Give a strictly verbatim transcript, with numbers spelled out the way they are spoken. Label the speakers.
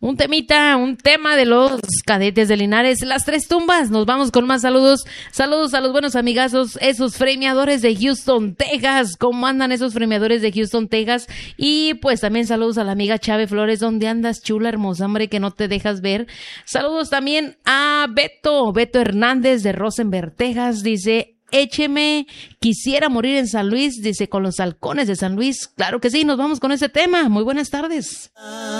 Speaker 1: Un temita, un tema de los cadetes de Linares, las tres tumbas. Nos vamos con más saludos. Saludos a los buenos amigazos, esos fremeadores de Houston, Texas. ¿Cómo andan esos fremeadores de Houston, Texas? Y pues también saludos a la amiga Chávez Flores. ¿Dónde andas, chula, hermosa, hombre, que no te dejas ver? Saludos también a Beto, Beto Hernández de Rosenberg, Texas. Dice... Écheme, quisiera morir en San Luis, dice, con los halcones de San Luis. Claro que sí, nos vamos con ese tema. Muy buenas tardes.